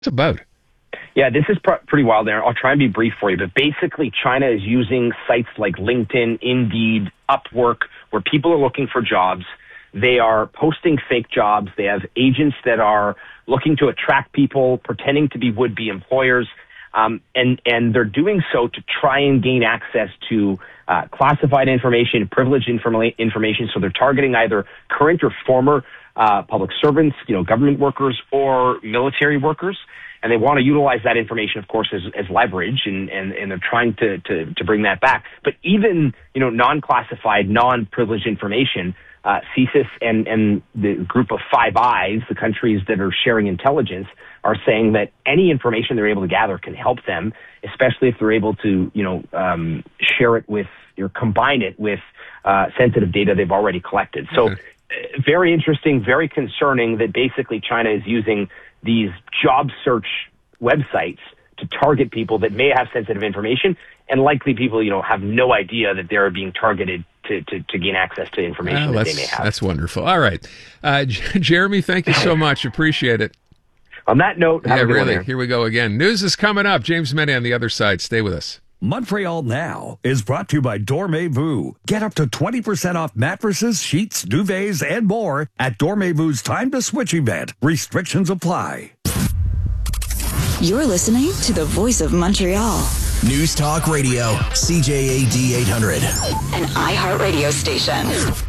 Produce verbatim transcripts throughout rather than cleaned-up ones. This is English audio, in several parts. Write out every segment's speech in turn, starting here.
It's about. Yeah, this is pr- pretty wild there. I'll try and be brief for you, but basically China is using sites like LinkedIn, Indeed, Upwork, where people are looking for jobs. They are posting fake jobs. They have agents that are looking to attract people, pretending to be would-be employers, um, and, and they're doing so to try and gain access to uh, classified information, privileged informa- information. So they're targeting either current or former uh, public servants, you know, government workers or military workers. And they want to utilize that information, of course, as, as leverage, and, and, and they're trying to, to, to bring that back. But even, you know, non-classified, non-privileged information, uh, C S I S and, and the group of Five Eyes, the countries that are sharing intelligence, are saying that any information they're able to gather can help them, especially if they're able to, you know, um, share it with or combine it with uh, sensitive data they've already collected. So okay. uh, very interesting, very concerning that basically China is using these job search websites to target people that may have sensitive information, and likely people, you know, have no idea that they're being targeted to, to, to gain access to information oh, that they may have. That's wonderful. All right. Uh, J- Jeremy, thank you so much. Appreciate it. On that note, have yeah, a good really. one, Here we go again. News is coming up. James Mene on the other side. Stay with us. Montreal Now is brought to you by Dormez-vous. Get up to twenty percent off mattresses, sheets, duvets, and more at Dormez-vu's Time to Switch event. Restrictions apply. You're listening to the voice of Montreal. News Talk Radio, C J A D eight hundred. An iHeartRadio station.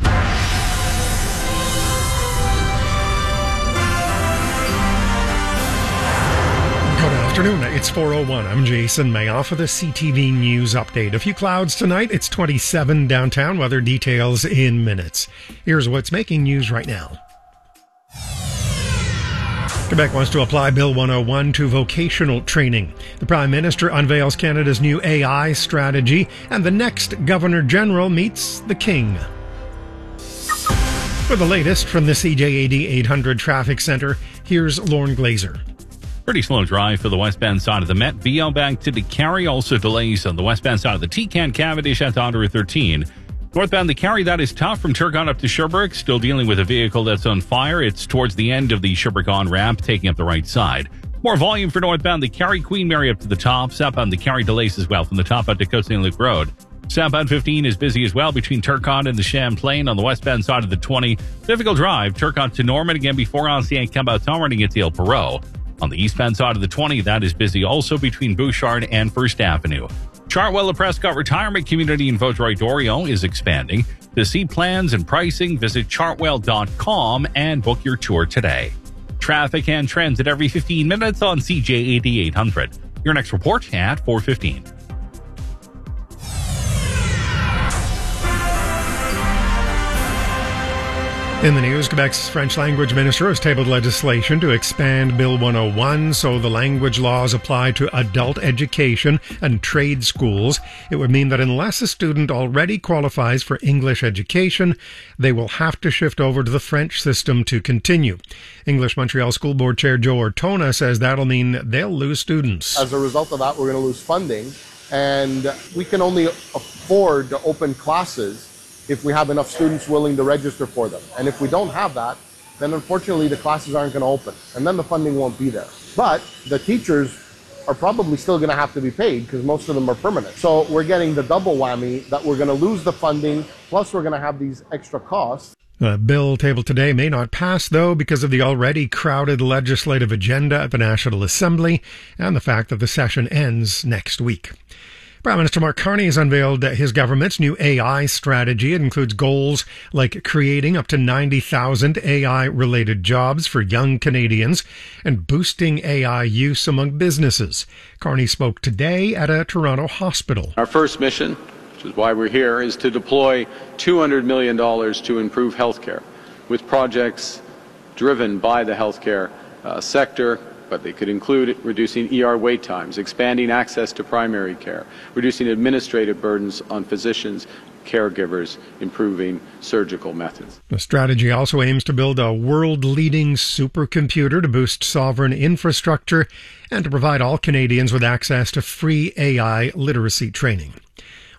Good afternoon. It's four oh one. I'm Jason Mayoff for the C T V News Update. A few clouds tonight. It's twenty-seven downtown. Weather details in minutes. Here's what's making news right now. Quebec wants to apply Bill one oh one to vocational training. The Prime Minister unveils Canada's new A I strategy, and the next Governor-General meets the King. For the latest from the C J A D eight hundred Traffic Centre, here's Lorne Glazer. Pretty slow drive for the westbound side of the Met. V L back to DeCarry. Also delays on the westbound side of the T C A N Cavendish at Ontario thirteen. Northbound the Carry, that is tough from Turcotte up to Sherbrooke. Still dealing with a vehicle that's on fire. It's towards the end of the Sherbrooke on-ramp, taking up the right side. More volume for northbound the Carry, Queen Mary up to the top. Southbound the Carry delays as well from the top out to Coast Saint Luc Road. Southbound fifteen is busy as well between Turcotte and the Champlain on the westbound side of the twenty. Difficult drive, Turcotte to Norman again before Ancien Caboton running into El Perot. On the eastbound side of the twenty, that is busy also between Bouchard and First Avenue. Chartwell the Prescott Retirement Community in Vaudreuil-Dorion is expanding. To see plans and pricing, visit chartwell dot com and book your tour today. Traffic and transit every fifteen minutes on C J A D eight hundred. Your next report at four fifteen. In the news, Quebec's French language minister has tabled legislation to expand Bill one oh one so the language laws apply to adult education and trade schools. It would mean that unless a student already qualifies for English education, they will have to shift over to the French system to continue. English Montreal School Board Chair Joe Ortona says that'll mean they'll lose students. As a result of that, we're going to lose funding, and we can only afford to open classes if we have enough students willing to register for them. And if we don't have that, then unfortunately the classes aren't going to open, and then the funding won't be there. But the teachers are probably still going to have to be paid because most of them are permanent. So we're getting the double whammy that we're going to lose the funding, plus we're going to have these extra costs. The bill tabled today may not pass, though, because of the already crowded legislative agenda at the National Assembly and the fact that the session ends next week. Prime Minister Mark Carney has unveiled his government's new A I strategy. It includes goals like creating up to ninety thousand A I-related jobs for young Canadians and boosting A I use among businesses. Carney spoke today at a Toronto hospital. Our first mission, which is why we're here, is to deploy two hundred million dollars to improve healthcare with projects driven by the healthcare uh, sector. But they could include reducing E R wait times, expanding access to primary care, reducing administrative burdens on physicians, caregivers, improving surgical methods. The strategy also aims to build a world-leading supercomputer to boost sovereign infrastructure and to provide all Canadians with access to free A I literacy training.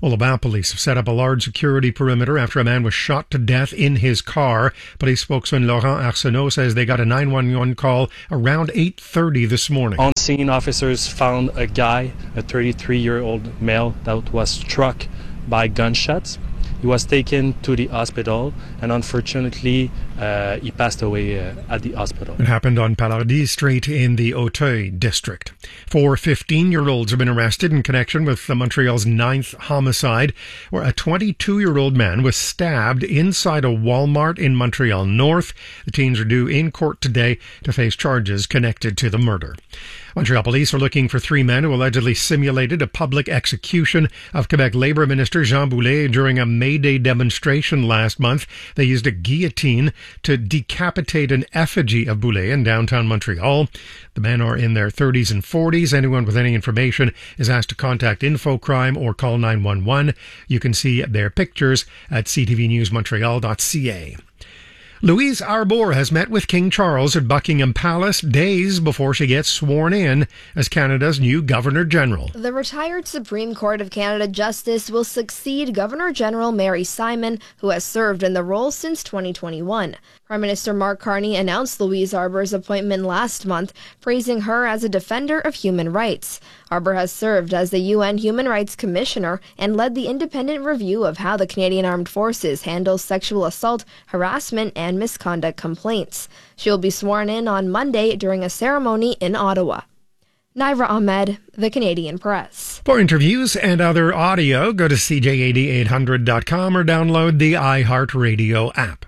Well, Laval police have set up a large security perimeter after a man was shot to death in his car. Police spokesman Laurent Arsenault says they got a nine one one call around eight thirty this morning. On scene, officers found a guy, a thirty-three-year-old male, that was struck by gunshots. He was taken to the hospital, and unfortunately, uh, he passed away uh, at the hospital. It happened on Palardis Street in the Auteuil district. Four fifteen-year-olds have been arrested in connection with Montreal's ninth homicide, where a twenty-two-year-old man was stabbed inside a Walmart in Montreal North. The teens are due in court today to face charges connected to the murder. Montreal police are looking for three men who allegedly simulated a public execution of Quebec Labour Minister Jean Boulet during a May Day demonstration last month. They used a guillotine to decapitate an effigy of Boulet in downtown Montreal. The men are in their thirties and forties. Anyone with any information is asked to contact Infocrime or call nine one one. You can see their pictures at c t v news montreal dot c a. Louise Arbour has met with King Charles at Buckingham Palace days before she gets sworn in as Canada's new Governor-General. The retired Supreme Court of Canada Justice will succeed Governor-General Mary Simon, who has served in the role since twenty twenty-one. Prime Minister Mark Carney announced Louise Arbour's appointment last month, praising her as a defender of human rights. Arbour has served as the U N Human Rights Commissioner and led the independent review of how the Canadian Armed Forces handles sexual assault, harassment, and misconduct complaints. She will be sworn in on Monday during a ceremony in Ottawa. Naira Ahmed, The Canadian Press. For interviews and other audio, go to c j a d eight hundred dot com or download the iHeartRadio app.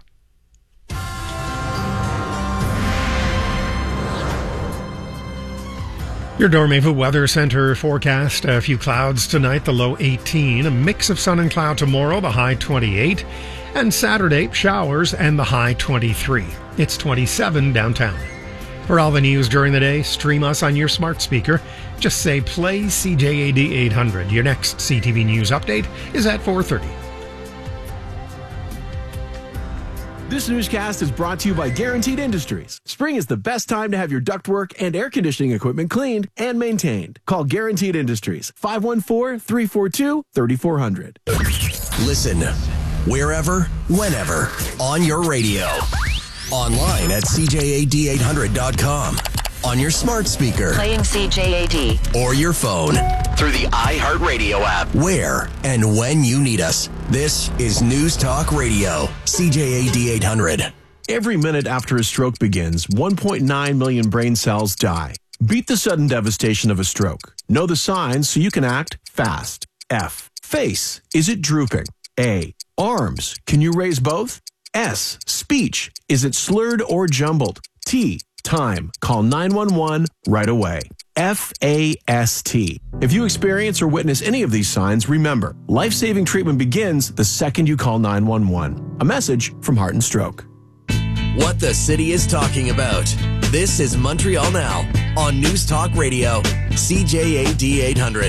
Your Dormez-vous Weather Center forecast, a few clouds tonight, the low eighteen, a mix of sun and cloud tomorrow, the high twenty-eight, and Saturday, showers and the high twenty-three. It's twenty-seven downtown. For all the news during the day, stream us on your smart speaker. Just say play C J A D eight hundred. Your next C T V News update is at four thirty. This newscast is brought to you by Guaranteed Industries. Spring is the best time to have your ductwork and air conditioning equipment cleaned and maintained. Call Guaranteed Industries, five one four, three four two, three four zero zero. Listen wherever, whenever, on your radio. Online at c j a d eight hundred dot com. On your smart speaker. Playing C J A D. Or your phone. Through the iHeartRadio app. Where and when you need us. This is News Talk Radio. C J A D eight hundred. Every minute after a stroke begins, one point nine million brain cells die. Beat the sudden devastation of a stroke. Know the signs so you can act fast. F. Face. Is it drooping? A. Arms. Can you raise both? S. Speech. Is it slurred or jumbled? T. Time. Call nine one one right away. F A S T. If you experience or witness any of these signs, remember, life-saving treatment begins the second you call nine one one. A message from Heart and Stroke. What the city is talking about. This is Montreal Now on News Talk Radio, C J A D eight hundred.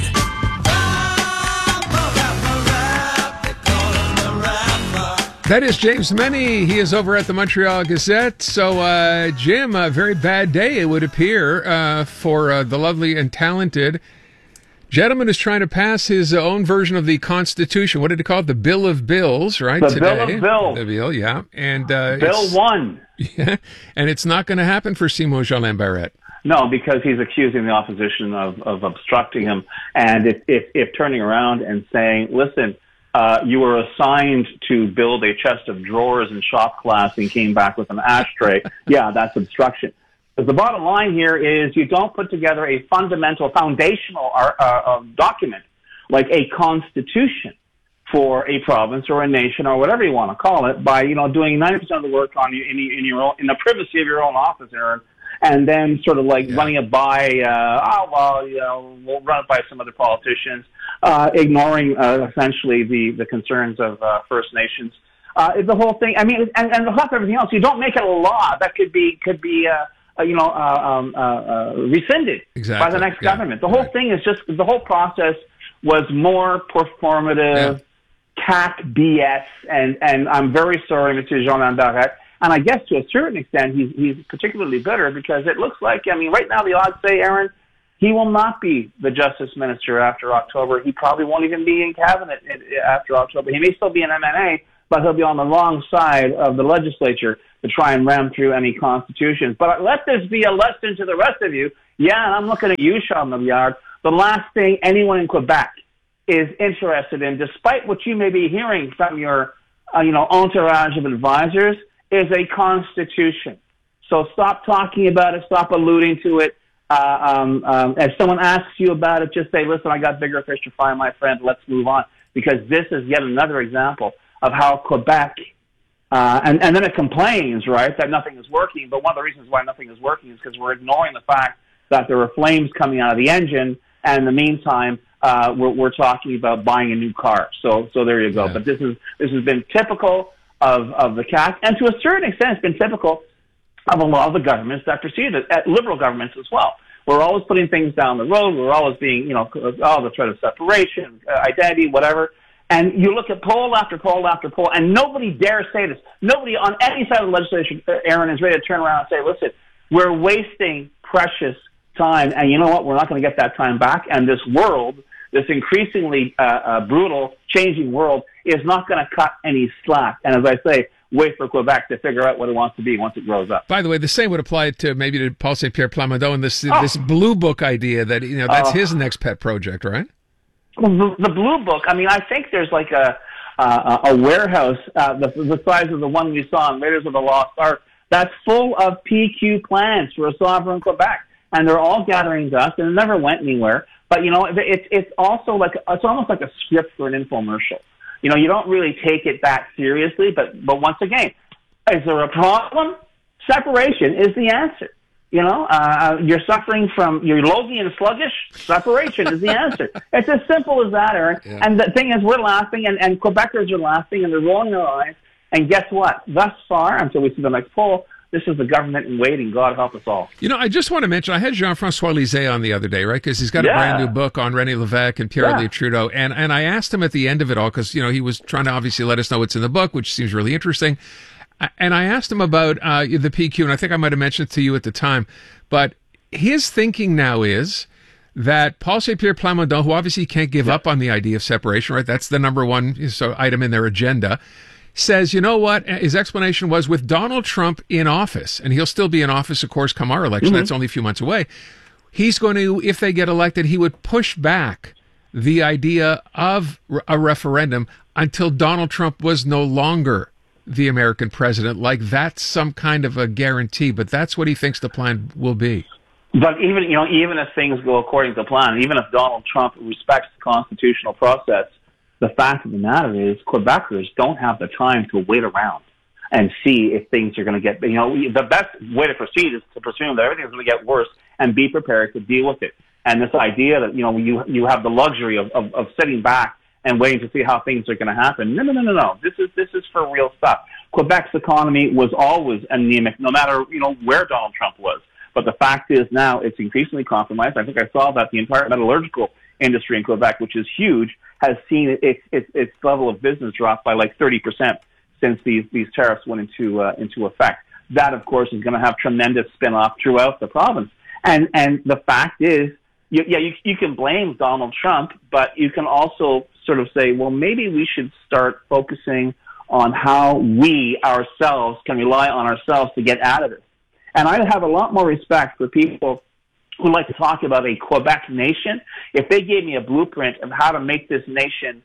That is James Meny. He is over at the Montreal Gazette. So, uh, Jim, a very bad day, it would appear, uh, for uh, the lovely and talented gentleman who's trying to pass his own version of the Constitution. What did he call it? The Bill of Bills, right? The today. Bill of Bills. The bill, yeah. And, uh, Bill one. Yeah, and it's not going to happen for Simon Jolin Barrette. No, because he's accusing the opposition of, of obstructing him. And if, if, if turning around and saying, listen, Uh, you were assigned to build a chest of drawers in shop class and came back with an ashtray. Yeah, that's obstruction. But the bottom line here is you don't put together a fundamental, foundational uh, uh, document like a constitution for a province or a nation or whatever you want to call it by, you know, doing ninety percent of the work on you in, in your own, in the privacy of your own office, Aaron, and then sort of like yeah. running it by, uh, oh, well, you know, we'll run it by some other politicians, uh, ignoring uh, essentially the, the concerns of uh, First Nations. Uh, the whole thing, I mean, and, and the whole everything else, you don't make it a law that could be, could be, uh, uh, you know, uh, um, uh, uh, rescinded exactly. by the next yeah. government. The whole right. thing is just, the whole process was more performative, yeah. C A C B S, and, and I'm very sorry, Mister Jolin Barrette. And I guess to a certain extent, he's, he's particularly bitter because it looks like, I mean, right now the odds say, Aaron, He will not be the justice minister after October. He probably won't even be in cabinet after October. He may still be in M N A, but he'll be on the wrong side of the legislature to try and ram through any constitutions. But let this be a lesson to the rest of you. Yeah, and I'm looking at you, Sean Milliard. The last thing anyone in Quebec is interested in, despite what you may be hearing from your, uh, you know, entourage of advisors, is a constitution. So stop talking about it. Stop alluding to it. Uh, um, um, if someone asks you about it, just say, listen, I got bigger fish to fry, my friend. Let's move on. Because this is yet another example of how Quebec, uh, and, and then it complains, right, that nothing is working. But one of the reasons why nothing is working is because we're ignoring the fact that there are flames coming out of the engine. And in the meantime, uh, we're, we're talking about buying a new car. So, so there you go. Yeah. But this is, this has been typical of, of the C A Q. And to a certain extent, it's been typical of a lot of the governments that preceded it, liberal governments as well. We're always putting things down the road. We're always being, you know, oh, the threat of separation, uh, identity, whatever. And you look at poll after poll after poll, and nobody dares say this. Nobody on any side of the legislation, Aaron, is ready to turn around and say, listen, we're wasting precious time, and you know what? We're not going to get that time back. And this world, this increasingly uh, uh, brutal, changing world, is not going to cut any slack. And as I say, wait for Quebec to figure out what it wants to be once it grows up. By the way, the same would apply to maybe to Paul Saint Pierre Plamondon and this oh. this blue book idea that, you know, that's uh, his next pet project, right? The, the blue book. I mean, I think there's like a uh, a warehouse uh, the, the size of the one we saw in Raiders of the Lost Ark that's full of P Q plans for a sovereign Quebec, and they're all gathering dust, and it never went anywhere. But you know, it's it's also like it's almost like a script for an infomercial. You know, you don't really take it that seriously, but, but once again, is there a problem? Separation is the answer. You know, uh, you're suffering from, you're logy and sluggish, separation is the answer. It's as simple as that, Aaron. Yeah. And the thing is, we're laughing, and, and Quebecers are laughing, and they're rolling their eyes, and guess what? Thus far, until we see the next poll, this is the government in waiting. God help us all. You know, I just want to mention, I had Jean-François Lisée on the other day, right? Because he's got a yeah. brand new book on René Lévesque and Pierre-Louis yeah. Trudeau. And, and I asked him at the end of it all, because, you know, he was trying to obviously let us know what's in the book, which seems really interesting. And I asked him about uh, the P Q, and I think I might have mentioned it to you at the time. But his thinking now is that Paul Saint Pierre Plamondon, who obviously can't give yeah. up on the idea of separation, right? That's the number one so, item in their agenda. Says, you know what? His explanation was with Donald Trump in office, and he'll still be in office, of course, come our election. Mm-hmm. That's only a few months away. He's going to, if they get elected, he would push back the idea of a referendum until Donald Trump was no longer the American president. Like that's some kind of a guarantee, but that's what he thinks the plan will be. But even, you know, even if things go according to plan, even if Donald Trump respects the constitutional process, the fact of the matter is Quebecers don't have the time to wait around and see if things are going to get, you know, the best way to proceed is to presume that everything's going to get worse and be prepared to deal with it. And this idea that, you know, you you have the luxury of, of, of sitting back and waiting to see how things are going to happen. No, no, no, no, no. This is, this is for real stuff. Quebec's economy was always anemic, no matter, you know, where Donald Trump was. But the fact is now it's increasingly compromised. I think I saw that the entire metallurgical industry in Quebec, which is huge, has seen its its, its level of business drop by like thirty percent since these these tariffs went into uh, into effect. That, of course, is going to have tremendous spin-off throughout the province. And and the fact is, you, yeah, you you can blame Donald Trump, but you can also sort of say, well, maybe we should start focusing on how we ourselves can rely on ourselves to get out of this. And I have a lot more respect for people who like to talk about a Quebec nation. If they gave me a blueprint of how to make this nation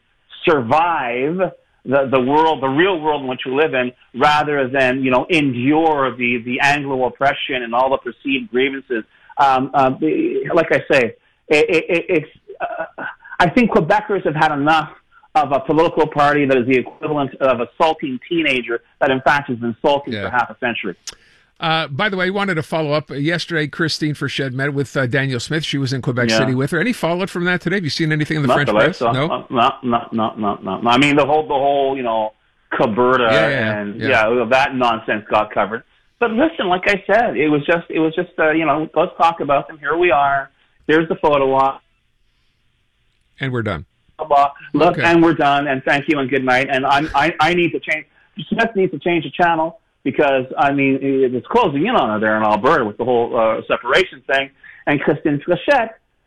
survive the, the world, the real world in which we live in, rather than, you know, endure the, the Anglo oppression and all the perceived grievances. Um, uh, like I say, it, it, it's, uh, I think Quebecers have had enough of a political party that is the equivalent of a salting teenager that in fact has been salting yeah. for half a century. Uh, by the way, I wanted to follow up. Yesterday, Christine Frechette met with uh, Danielle Smith. She was in Quebec yeah. City with her. Any follow-up from that today? Have you seen anything in the not French the press? So. No? no, no, no, no, no, no. I mean, the whole, the whole, you know, Caberta yeah, yeah, and yeah. yeah, that nonsense got covered. But listen, like I said, it was just, it was just, uh, you know, let's talk about them. Here we are. Here's the photo op. And we're done. Look, okay. and we're done. And thank you and good night. And I'm, I, I need to change. Smith needs to change the channel because I mean it's closing in on her there in Alberta with the whole uh, separation thing. And Christine Frechette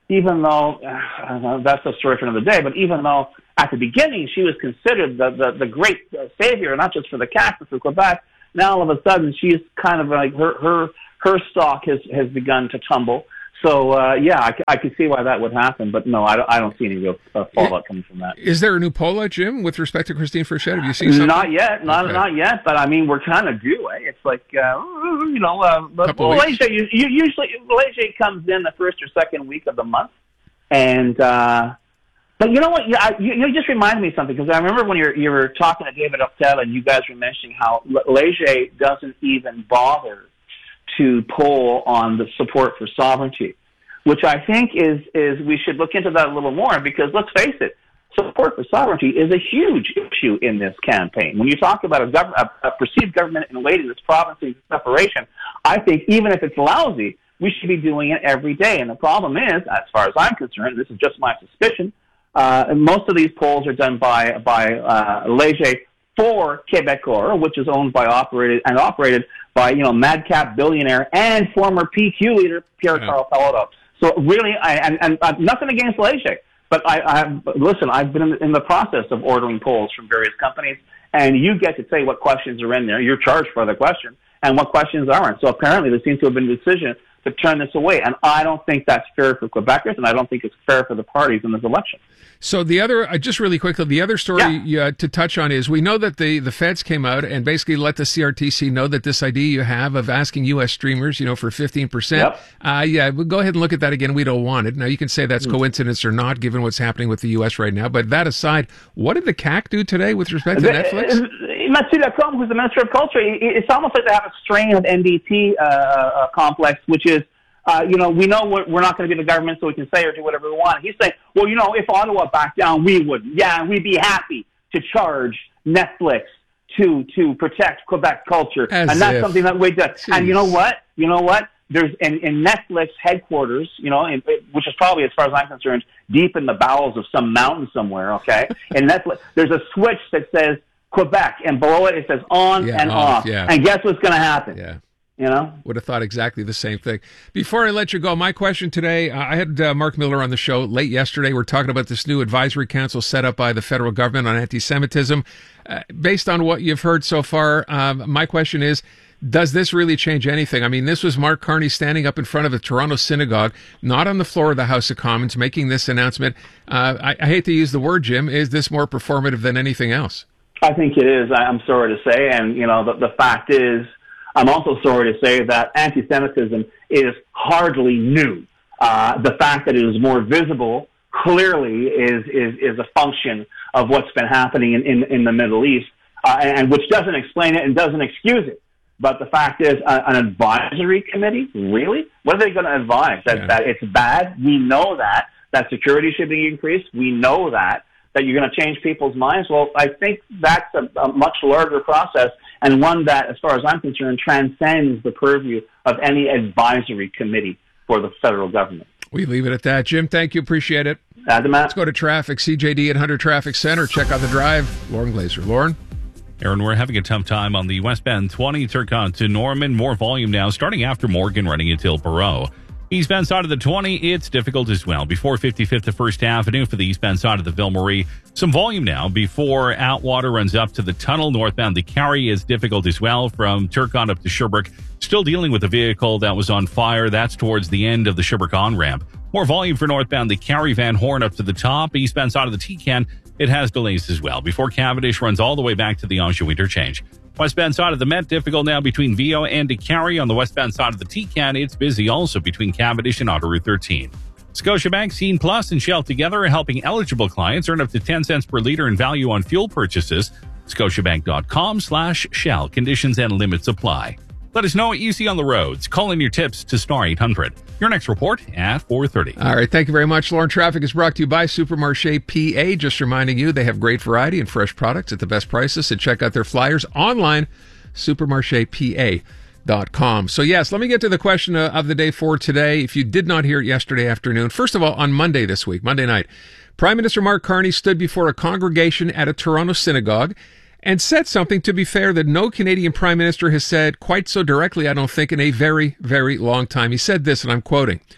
even though, uh, that's a story for another day, but even though at the beginning she was considered the, the, the great savior, not just for the C A Q, but for Quebec, now all of a sudden she's kind of like, her, her, her stock has, has begun to tumble. So, uh, yeah, I, I could see why that would happen, but no, I don't, I don't see any real uh, fallout coming from that. Is there a new poll out, Jim, with respect to Christine Frechette? Have you seen something? Not yet, not Okay. not yet, but I mean, we're kind of due, eh? It's like, uh, you know, uh, but Couple Malaysia, you, you, usually, Malaysia comes in the first or second week of the month, and, uh, but you know what, you, I, you, you just reminded me of something, because I remember when you were, you were talking to David Octel, and you guys were mentioning how Malaysia doesn't even bother to poll on the support for sovereignty, which I think is, is we should look into that a little more, because let's face it, support for sovereignty is a huge issue in this campaign. When you talk about a, gov- a, a perceived government invading this province in separation, I think even if it's lousy, we should be doing it every day. And the problem is, as far as I'm concerned, this is just my suspicion, uh, and most of these polls are done by, by uh, Léger for Québecor, which is owned by operated and operated by, you know, madcap billionaire and former P Q leader Pierre-Carl yeah. Pelado. So really, I, and, and uh, nothing against Léger, but I, I listen, I've been in, in the process of ordering polls from various companies, and you get to say what questions are in there. You're charged for the question, and what questions aren't. So apparently there seems to have been a decision to turn this away, and I don't think that's fair for Quebecers, and I don't think it's fair for the parties in this election. So the other, uh, just really quickly, the other story yeah. uh, to touch on is we know that the, the feds came out and basically let the C R T C know that this idea you have of asking U S streamers, you know, for fifteen percent, yep. uh, yeah, we'll go ahead and look at that again. We don't want it. Now, you can say that's mm. coincidence or not, given what's happening with the U S right now. But that aside, what did the C A C do today with respect to the, Netflix? Mathieu Lacombe, who's the Minister of Culture, it's almost like they have a strain of N D P uh, uh, complex, which is, Uh, you know, we know we're, we're not going to be the government, so we can say or do whatever we want. He's saying, well, you know, if Ottawa backed down, we would. Yeah, we'd be happy to charge Netflix to to protect Quebec culture. As and that's if. something that we do. And you know what? You know what? There's in, in Netflix headquarters, you know, in, which is probably, as far as I'm concerned, deep in the bowels of some mountain somewhere, okay? In Netflix, there's a switch that says Quebec, and below it, it says on Yeah, and off, off. yeah. And guess what's going to happen? Yeah. You know? Would have thought exactly the same thing. Before I let you go, my question today, uh, I had uh, Mark Miller on the show late yesterday. We're talking about this new advisory council set up by the federal government on anti-Semitism. Uh, based on what you've heard so far, um, my question is, does this really change anything? I mean, this was Mark Carney standing up in front of a Toronto synagogue, not on the floor of the House of Commons, making this announcement. Uh, I, I hate to use the word, Jim. Is this more performative than anything else? I think it is. I'm sorry to say. And, you know, the, the fact is, I'm also sorry to say that anti-Semitism is hardly new. Uh, the fact that it is more visible clearly is, is, is a function of what's been happening in, in, in the Middle East, uh, and, and which doesn't explain it and doesn't excuse it. But the fact is, uh, an advisory committee, really? What are they going to advise? That, yeah. that it's bad? We know that. That security should be increased? We know that. That you're going to change people's minds? Well, I think that's a, a much larger process, and one that, as far as I'm concerned, transcends the purview of any advisory committee for the federal government. We leave it at that. Jim, thank you. Appreciate it. Let's go to traffic. C J D eight hundred Traffic Center. Check out the drive. Lauren Glazer. Lauren? Aaron, we're having a tough time on the westbound twenty Turcotte to Norman. More volume now, starting after Morgan, running until Barreau. Eastbound side of the twenty, it's difficult as well. Before fifty-fifth to First Avenue for the eastbound side of the Ville-Marie. Some volume now before Atwater runs up to the tunnel. Northbound, the Carry is difficult as well from Turcotte up to Sherbrooke. Still dealing with a vehicle that was on fire. That's towards the end of the Sherbrooke on-ramp. More volume for northbound, the Carry Van Horn up to the top. Eastbound side of the T-Can, it has delays as well. Before Cavendish runs all the way back to the Anjou interchange. Westbound side of the Met, difficult now between Vio and DeCarry. On the westbound side of the T-Can, it's busy also between Cavendish and Autoroute thirteen. Scotiabank, Scene Plus, and Shell together are helping eligible clients earn up to ten cents per liter in value on fuel purchases. Scotiabank.com slash Shell. Conditions and limits apply. Let us know what you see on the roads. Call in your tips to star eight hundred. Your next report at four thirty. All right. Thank you very much, Lauren. Traffic is brought to you by Supermarché P A. Just reminding you, they have great variety and fresh products at the best prices. So check out their flyers online, supermarché p a dot com. So, yes, let me get to the question of the day for today. If you did not hear it yesterday afternoon, first of all, on Monday this week, Monday night, Prime Minister Mark Carney stood before a congregation at a Toronto synagogue and said something, to be fair, that no Canadian Prime Minister has said quite so directly, I don't think, in a very, very long time. He said this, and I'm quoting,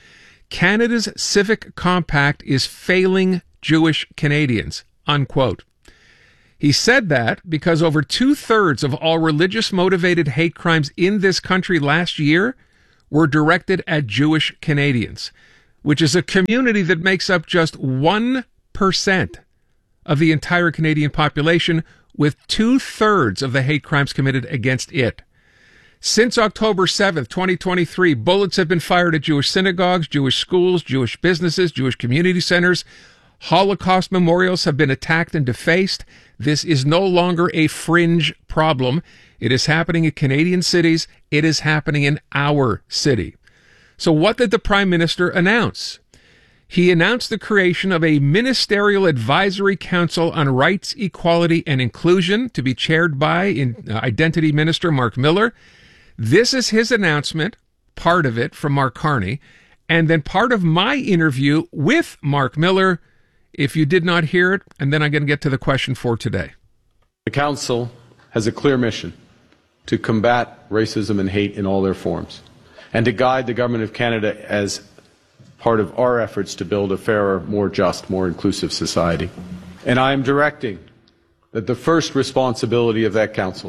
Canada's civic compact is failing Jewish Canadians, unquote. He said that because over two-thirds of all religious-motivated hate crimes in this country last year were directed at Jewish Canadians, which is a community that makes up just one percent of the entire Canadian population, with two-thirds of the hate crimes committed against it. Since October seventh, twenty twenty-three, bullets have been fired at Jewish synagogues, Jewish schools, Jewish businesses, Jewish community centers. Holocaust memorials have been attacked and defaced. This is no longer a fringe problem. It is happening in Canadian cities. It is happening in our city. So what did the Prime Minister announce? He announced the creation of a Ministerial Advisory Council on Rights, Equality, and Inclusion to be chaired by in, uh, Identity Minister Mark Miller. This is his announcement, part of it from Mark Carney, and then part of my interview with Mark Miller, if you did not hear it, and then I'm going to get to the question for today. The Council has a clear mission to combat racism and hate in all their forms, and to guide the Government of Canada as part of our efforts to build a fairer, more just, more inclusive society. And I am directing that the first responsibility of that Council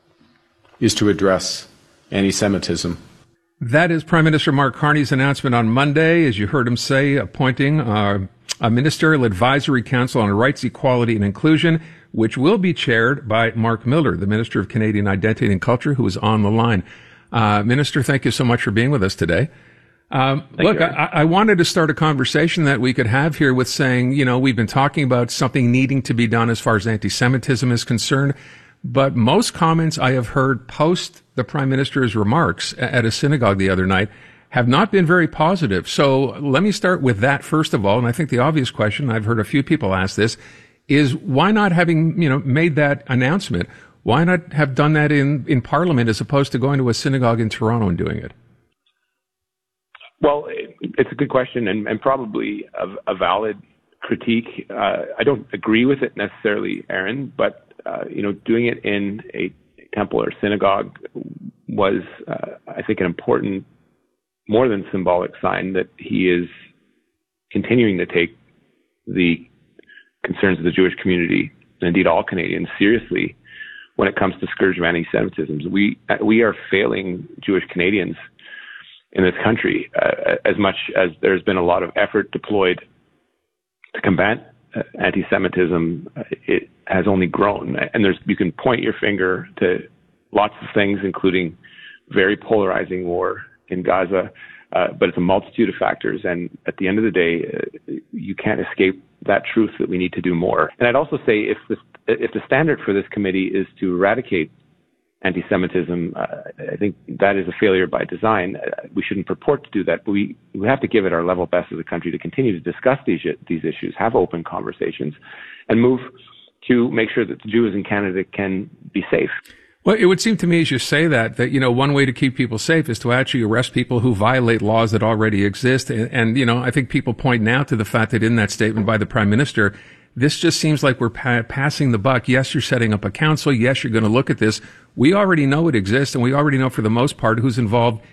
is to address anti-Semitism. That is Prime Minister Mark Carney's announcement on Monday, as you heard him say, appointing uh, a Ministerial Advisory Council on Rights, Equality, and Inclusion, which will be chaired by Mark Miller, the Minister of Canadian Identity and Culture, who is on the line. Uh, Minister, thank you so much for being with us today. Um, look, you, I, I wanted to start a conversation that we could have here with saying, you know, we've been talking about something needing to be done as far as anti-Semitism is concerned, but most comments I have heard post the Prime Minister's remarks at a synagogue the other night have not been very positive. So let me start with that first of all, and I think the obvious question, I've heard a few people ask this, is why not having, you know, made that announcement, why not have done that in, in Parliament as opposed to going to a synagogue in Toronto and doing it? Well, it's a good question and, and probably a, a valid critique. Uh, I don't agree with it necessarily, Aaron, but, uh, you know, doing it in a temple or synagogue was, uh, I think, an important, more than symbolic sign that he is continuing to take the concerns of the Jewish community, and indeed all Canadians, seriously when it comes to scourge of anti-Semitism. We, we are failing Jewish Canadians in this country, uh, as much as there's been a lot of effort deployed to combat uh, anti-Semitism, uh, it has only grown. And there's, you can point your finger to lots of things, including very polarizing war in Gaza, uh, but it's a multitude of factors. And at the end of the day, uh, you can't escape that truth that we need to do more. And I'd also say if the, if the standard for this committee is to eradicate anti-Semitism, uh, I think that is a failure by design. Uh, we shouldn't purport to do that, but we, we have to give it our level best as a country to continue to discuss these these issues, have open conversations, and move to make sure that the Jews in Canada can be safe. Well, it would seem to me as you say that, that, you know, one way to keep people safe is to actually arrest people who violate laws that already exist. And, and you know, I think people point now to the fact that in that statement by the Prime Minister, this just seems like we're pa- passing the buck. Yes, you're setting up a council. Yes, you're going to look at this. We already know it exists, and we already know for the most part who's involved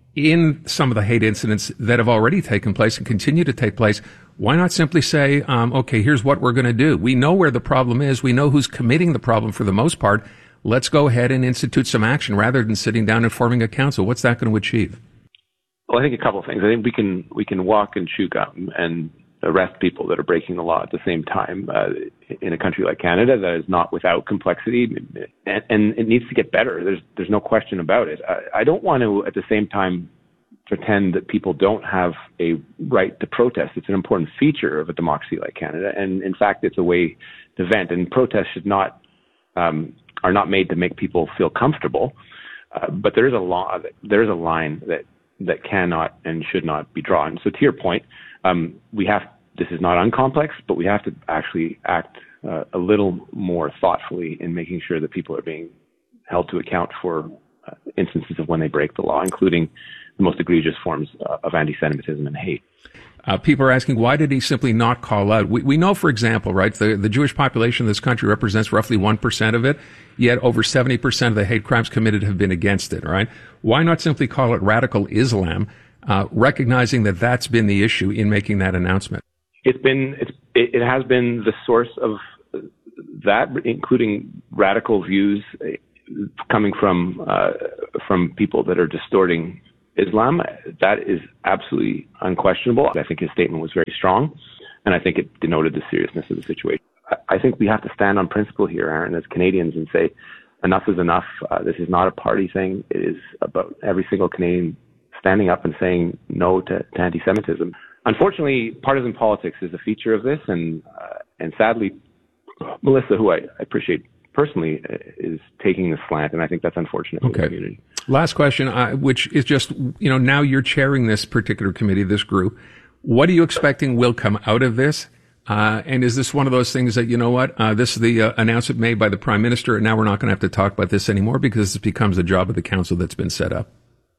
in some of the hate incidents that have already taken place and continue to take place. Why not simply say, um, okay, here's what we're going to do. We know where the problem is. We know who's committing the problem for the most part. Let's go ahead and institute some action rather than sitting down and forming a council. What's that going to achieve? Well, I think a couple of things. I think we can we can walk and chew gum and arrest people that are breaking the law at the same time uh, in a country like Canada that is not without complexity, and, and it needs to get better. There's there's no question about it. I, I don't want to at the same time pretend that people don't have a right to protest. It's an important feature of a democracy like Canada, and in fact, it's a way to vent. And protests should not um, are not made to make people feel comfortable. Uh, but there is a law that there is a line that that cannot and should not be drawn. So to your point, um, we have. This is not uncomplex, but we have to actually act uh, a little more thoughtfully in making sure that people are being held to account for uh, instances of when they break the law, including the most egregious forms uh, of anti-Semitism and hate. Uh, people are asking, why did he simply not call out? We, we know, for example, right, the, the Jewish population in this country represents roughly one percent of it, yet over seventy percent of the hate crimes committed have been against it, right? Why not simply call it radical Islam? uh, recognizing that that's been the issue in making that announcement? It's been, it's, it has been the source of that, including radical views coming from uh, from people that are distorting Islam. That is absolutely unquestionable. I think his statement was very strong, and I think it denoted the seriousness of the situation. I think we have to stand on principle here, Aaron, as Canadians, and say enough is enough. Uh, this is not a party thing. It is about every single Canadian standing up and saying no to, to anti-Semitism. Unfortunately, partisan politics is a feature of this, and uh, and sadly, Melissa, who I appreciate personally, is taking the slant, and I think that's unfortunate for okay. the community. Last question, uh, which is just, you know, now you're chairing this particular committee, this group. What are you expecting will come out of this? Uh, and is this one of those things that, you know what, uh, this is the uh, announcement made by the Prime Minister, and now we're not going to have to talk about this anymore because this becomes the job of the council that's been set up?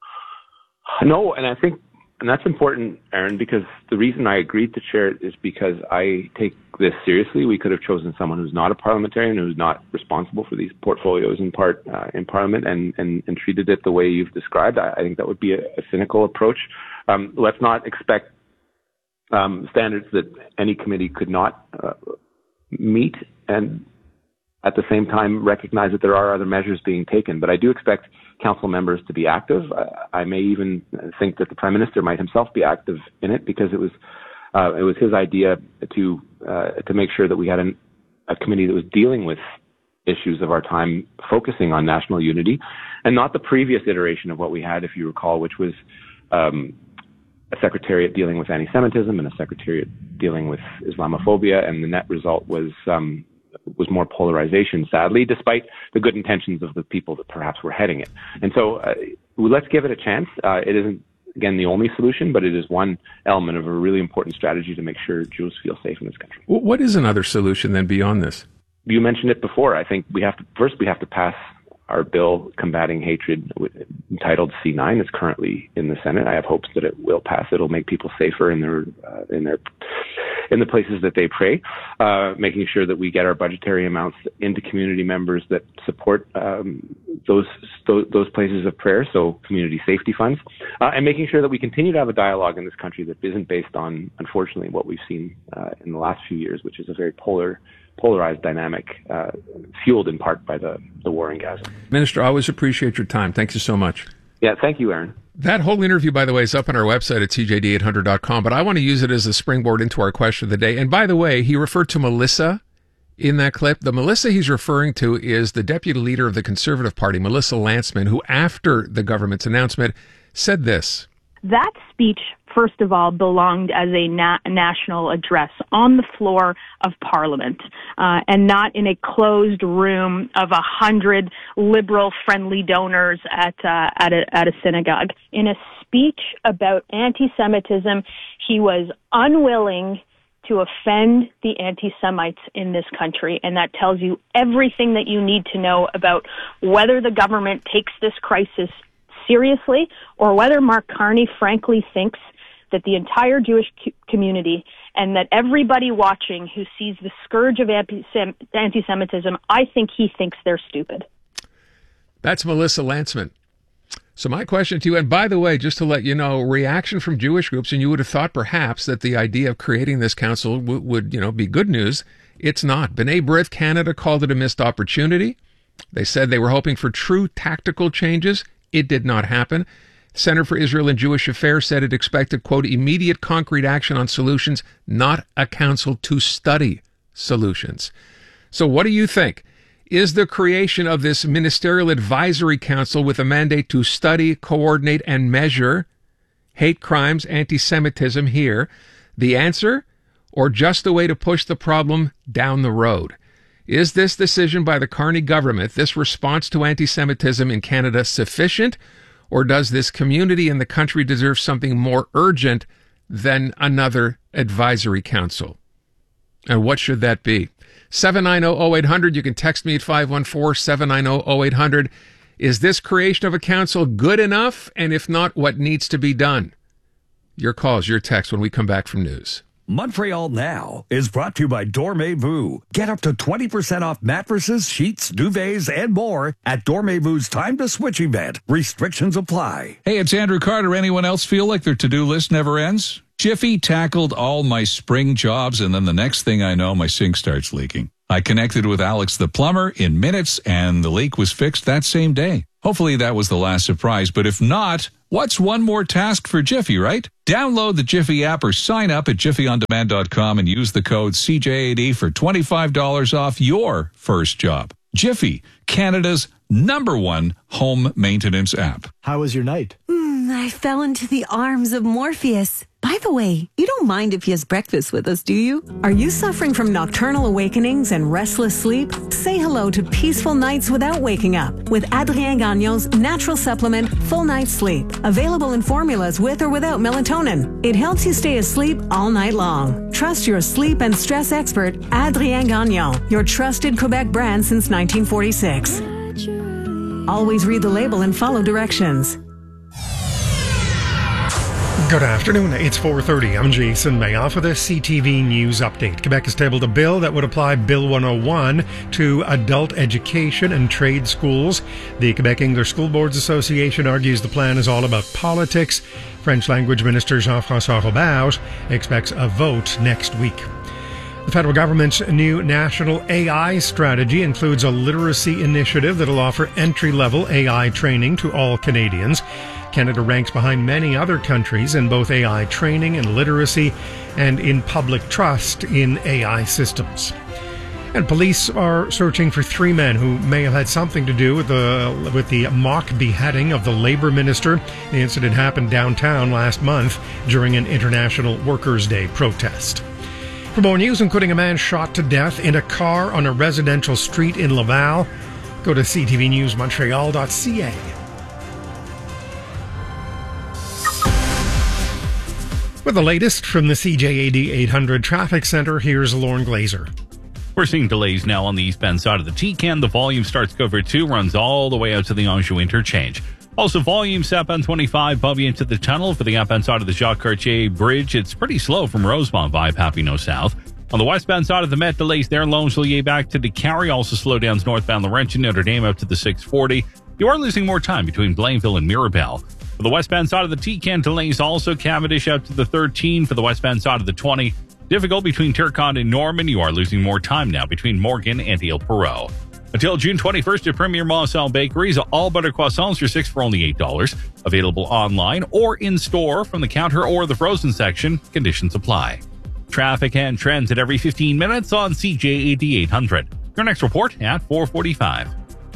No, and I think, and that's important, Aaron, because the reason I agreed to chair it is because I take this seriously. We could have chosen someone who's not a parliamentarian, who's not responsible for these portfolios in part uh, in Parliament, and, and, and treated it the way you've described. I, I think that would be a, a cynical approach. Um, let's not expect um, standards that any committee could not uh, meet, and at the same time recognize that there are other measures being taken. But I do expect council members to be active. I, I may even think that the Prime Minister might himself be active in it, because it was uh, it was his idea to uh, to make sure that we had an, a committee that was dealing with issues of our time, focusing on national unity, and not the previous iteration of what we had, if you recall, which was um, a secretariat dealing with anti-Semitism and a secretariat dealing with Islamophobia, and the net result was um, was more polarization, sadly, despite the good intentions of the people that perhaps were heading it. And so uh, let's give it a chance. Uh, it isn't, again, the only solution, but it is one element of a really important strategy to make sure Jews feel safe in this country. What is another solution then beyond this? You mentioned it before. I think we have to, first we have to pass our bill combating hatred, entitled C nine. It's currently in the Senate. I have hopes that it will pass. It'll make people safer in their uh, in their in the places that they pray, uh, making sure that we get our budgetary amounts into community members that support um, those, those those places of prayer, so community safety funds, uh, and making sure that we continue to have a dialogue in this country that isn't based on, unfortunately, what we've seen uh, in the last few years, which is a very polar, polarized dynamic, uh, fueled in part by the, the war in Gaza. Minister, I always appreciate your time. Thank you so much. Yeah, thank you, Aaron. That whole interview, by the way, is up on our website at T J D eight hundred dot com, but I want to use it as a springboard into our question of the day. And by the way, he referred to Melissa in that clip. The Melissa he's referring to is the deputy leader of the Conservative Party, Melissa Lantsman, who, after the government's announcement, said this. That speech, first of all, belonged as a na- national address on the floor of Parliament, uh, and not in a closed room of a hundred liberal-friendly donors at uh, at a at a synagogue. In a speech about anti-Semitism, he was unwilling to offend the anti-Semites in this country, and that tells you everything that you need to know about whether the government takes this crisis seriously, or whether Mark Carney frankly thinks that the entire Jewish community and that everybody watching who sees the scourge of anti-Semitism, I think he thinks they're stupid. That's Melissa Lantsman. So my question to you, and by the way, just to let you know, reaction from Jewish groups, and you would have thought perhaps that the idea of creating this council w- would, you know, be good news. It's not. B'nai B'rith Canada called it a missed opportunity. They said they were hoping for true tactical changes. It did not happen. Center for Israel and Jewish Affairs said it expected, quote, immediate concrete action on solutions, not a council to study solutions. So what do you think? Is the creation of this ministerial advisory council with a mandate to study, coordinate, and measure hate crimes, anti-Semitism here the answer, or just a way to push the problem down the road? Is this decision by the Carney government, this response to anti-Semitism in Canada, sufficient, or does this community in the country deserve something more urgent than another advisory council? And what should that be? seven nine zero zero eight hundred. You can text me at five one four, seven nine zero, zero eight hundred. Is this creation of a council good enough? And if not, what needs to be done? Your calls, your texts when we come back from news. Montreal Now is brought to you by Dormez-vous. Get up to twenty percent off mattresses, sheets, duvets, and more at Dormez-vou's Time to Switch event. Restrictions apply. Hey, it's Andrew Carter. Anyone else feel like their to-do list never ends? Jiffy tackled all my spring jobs, and then the next thing I know, my sink starts leaking. I connected with Alex the plumber in minutes, and the leak was fixed that same day. Hopefully that was the last surprise, but if not, what's one more task for Jiffy, right? Download the Jiffy app or sign up at jiffy on demand dot com and use the code C J A D for twenty-five dollars off your first job. Jiffy, Canada's number one home maintenance app. How was your night? Mm, I fell into the arms of Morpheus. By the way, you don't mind if he has breakfast with us, do you? Are you suffering from nocturnal awakenings and restless sleep? Say hello to peaceful nights without waking up with Adrien Gagnon's natural supplement, Full Night Sleep. Available in formulas with or without melatonin. It helps you stay asleep all night long. Trust your sleep and stress expert, Adrien Gagnon, your trusted Quebec brand since nineteen forty-six. Always read the label and follow directions. Good afternoon. It's four thirty. I'm Jason May. Off with a C T V News update. Quebec has tabled a bill that would apply Bill one oh one to adult education and trade schools. The Quebec English School Boards Association argues the plan is all about politics. French language minister Jean-François Robert expects a vote next week. The federal government's new national A I strategy includes a literacy initiative that will offer entry-level A I training to all Canadians. Canada ranks behind many other countries in both A I training and literacy and in public trust in A I systems. And police are searching for three men who may have had something to do with the with the mock beheading of the Labour Minister. The incident happened downtown last month during an International Workers' Day protest. For more news, including a man shot to death in a car on a residential street in Laval, go to c t v news montreal dot c a. With the latest from the C J A D eight hundred Traffic Center, here's Lauren Glazer. We're seeing delays now on the eastbound side of the T C A N. The volume starts cover two, runs all the way out to the Anjou interchange. Also, volume southbound twenty-five, above you into the tunnel for the outbound side of the Jacques Cartier Bridge. It's pretty slow from Rosemont by Papineau South. On the westbound side of the Met, delays there, Longueuil back to DeCarry. Also slowdowns northbound Laurentian, Notre Dame up to the six forty. You are losing more time between Blainville and Mirabel. For the westbound side of the T C A N, delays also Cavendish out to the thirteen. For the westbound side of the twenty, difficult between Turcotte and Norman. You are losing more time now between Morgan and Ile Perrot. Until June twenty-first at Premier Montreal Bakeries, all butter croissants are six for only eight dollars. Available online or in store from the counter or the frozen section. Conditions apply. Traffic and trends at every fifteen minutes on C J A D eight hundred. Your next report at four forty-five.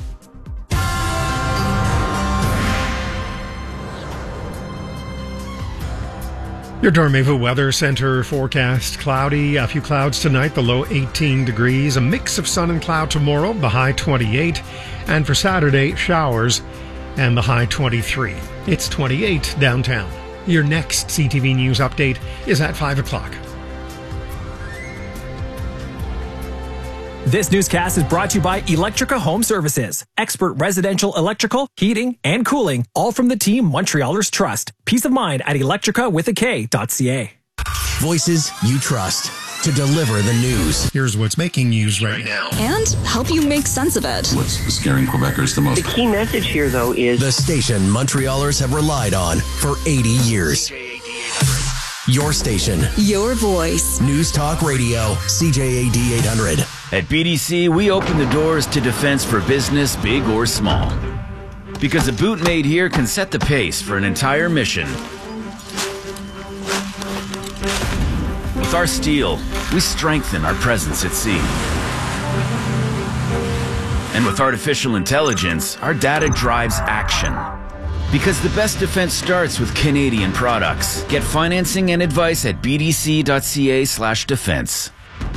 Your Dormez-vous Weather Center forecast: cloudy, a few clouds tonight, the low eighteen degrees, a mix of sun and cloud tomorrow, the high twenty-eight, and for Saturday, showers and the high twenty-three. It's twenty-eight downtown. Your next C T V News update is at five o'clock. This newscast is brought to you by Electrica Home Services. Expert residential electrical, heating, and cooling, all from the team Montrealers trust. Peace of mind at electrica with a K dot C A. Voices you trust to deliver the news. Here's what's making news right now. And help you make sense of it. What's scaring Quebecers the most? The key message here, though, is the station Montrealers have relied on for eighty years. Your station. Your voice. News Talk Radio. C J A D eight hundred. At B D C, we open the doors to defense for business, big or small. Because a boot made here can set the pace for an entire mission. With our steel, we strengthen our presence at sea. And with artificial intelligence, our data drives action. Because the best defense starts with Canadian products. Get financing and advice at b d c dot c a slash defense.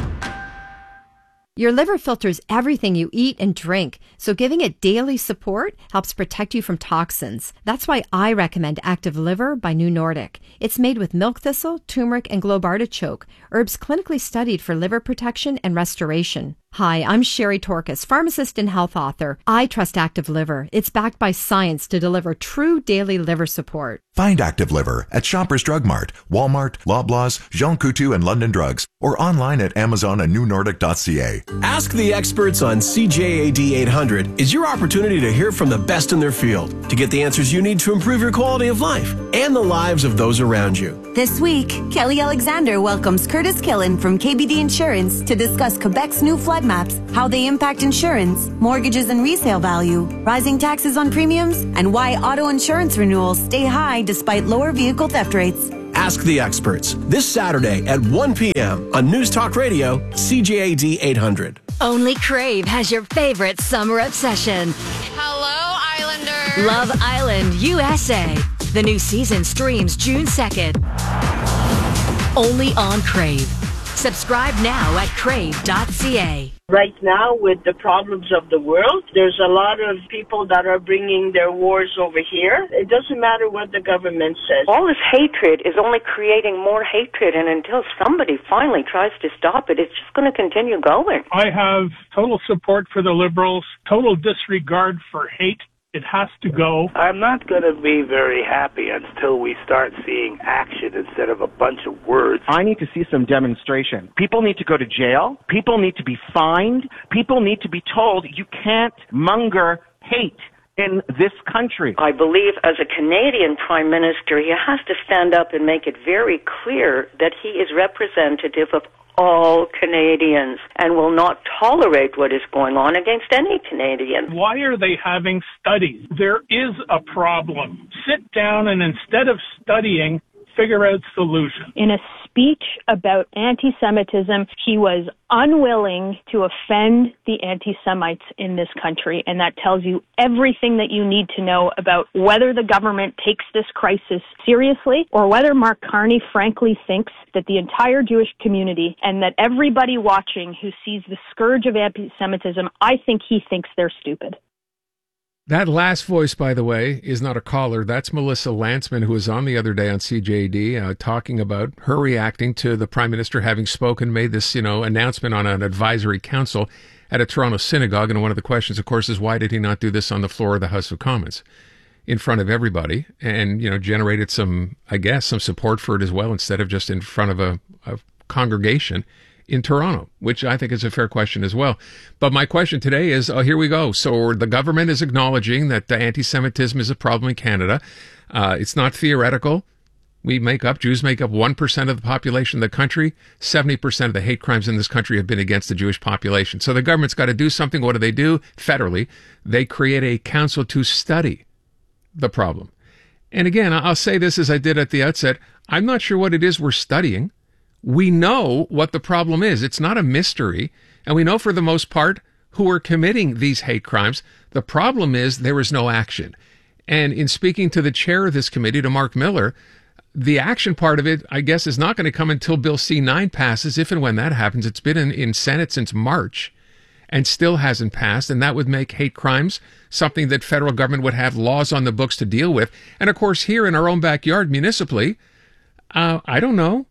Your liver filters everything you eat and drink, so giving it daily support helps protect you from toxins. That's why I recommend Active Liver by New Nordic. It's made with milk thistle, turmeric, and globe artichoke, herbs clinically studied for liver protection and restoration. Hi, I'm Sherry Torkis, pharmacist and health author. I trust Active Liver. It's backed by science to deliver true daily liver support. Find Active Liver at Shoppers Drug Mart, Walmart, Loblaws, Jean Coutu, and London Drugs, or online at Amazon and new nordic dot c a. Ask the experts on C J A D eight hundred is your opportunity to hear from the best in their field, to get the answers you need to improve your quality of life and the lives of those around you. This week, Kelly Alexander welcomes Curtis Killen from K B D Insurance to discuss Quebec's new flood maps, how they impact insurance, mortgages and resale value, rising taxes on premiums, and why auto insurance renewals stay high despite lower vehicle theft rates. Ask the experts this Saturday at one p.m. on News Talk Radio, C J A D eight hundred. Only Crave has your favorite summer obsession. Hello, Islander. Love Island, U S A. The new season streams June second. Only on Crave. Subscribe now at crave dot c a. Right now, with the problems of the world, there's a lot of people that are bringing their wars over here. It doesn't matter what the government says. All this hatred is only creating more hatred, and until somebody finally tries to stop it, it's just going to continue going. I have total support for the Liberals, total disregard for hate. It has to go. I'm not going to be very happy until we start seeing action instead of a bunch of words. I need to see some demonstration. People need to go to jail. People need to be fined. People need to be told you can't monger hate in this country. I believe as a Canadian Prime Minister, he has to stand up and make it very clear that he is representative of all Canadians and will not tolerate what is going on against any Canadian. Why are they having studies? There is a problem. Sit down and instead of studying, figure out solutions. In a speech about anti-Semitism, he was unwilling to offend the anti-Semites in this country, and that tells you everything that you need to know about whether the government takes this crisis seriously or whether Mark Carney frankly thinks that the entire Jewish community and that everybody watching who sees the scourge of anti-Semitism, I think he thinks they're stupid. That last voice, by the way, is not a caller. That's Melissa Lantsman, who was on the other day on C J D uh, talking about her reacting to the Prime Minister having spoken, made this, you know, announcement on an advisory council at a Toronto synagogue. And one of the questions, of course, is why did he not do this on the floor of the House of Commons in front of everybody and, you know, generated some, I guess, some support for it as well instead of just in front of a, a congregation in Toronto, which I think is a fair question as well. But my question today is, oh, here we go. So the government is acknowledging that the anti-Semitism is a problem in Canada. Uh, it's not theoretical. We make up, Jews make up one percent of the population of the country. seventy percent of the hate crimes in this country have been against the Jewish population. So the government's got to do something. What do they do? Federally, they create a council to study the problem. And again, I'll say this as I did at the outset. I'm not sure what it is we're studying. We know what the problem is. It's not a mystery. And we know for the most part who are committing these hate crimes. The problem is there is no action. And in speaking to the chair of this committee, to Mark Miller, the action part of it, I guess, is not going to come until Bill C nine passes, if and when that happens. It's been in, in Senate since March and still hasn't passed. And that would make hate crimes something that federal government would have laws on the books to deal with. And of course, here in our own backyard municipally, uh, I don't know.